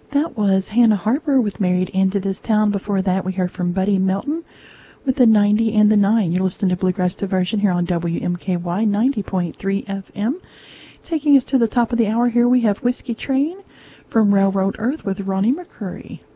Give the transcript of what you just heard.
That was Hannah Harper with Married Into This Town. Before that, we heard from Buddy Melton with the 90 and the 9. You're listening to Bluegrass Diversion here on WMKY 90.3 FM. Taking us to the top of the hour here, we have Whiskey Train from Railroad Earth with Ronnie McCoury.